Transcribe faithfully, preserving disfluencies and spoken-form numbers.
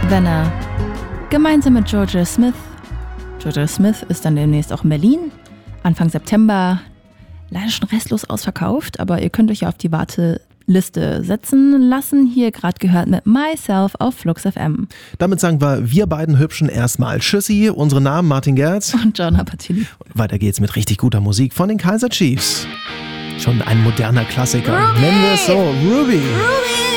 Savannah. Gemeinsam mit Jorja Smith. Jorja Smith ist dann demnächst auch in Berlin. Anfang September. Leider schon restlos ausverkauft, aber ihr könnt euch ja auf die Warteliste setzen lassen. Hier gerade gehört mit Myself auf Flux F M. Damit sagen wir, wir beiden Hübschen erstmal Tschüssi. Unsere Namen Martin Gerz und John Apatini. Und weiter geht's mit richtig guter Musik von den Kaiser Chiefs. Schon ein moderner Klassiker. Ruby! Nennen wir es so. Ruby. Ruby!